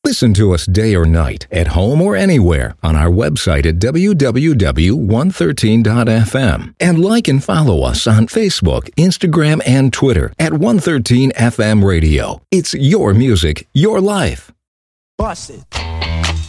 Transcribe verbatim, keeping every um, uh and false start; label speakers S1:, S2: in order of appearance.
S1: Listen to us day or night, at home or anywhere, on our website at w w w dot one thirteen dot f m. And like and follow us on Facebook, Instagram, and Twitter at one thirteen F M Radio. It's your music, your life.
S2: Bust it.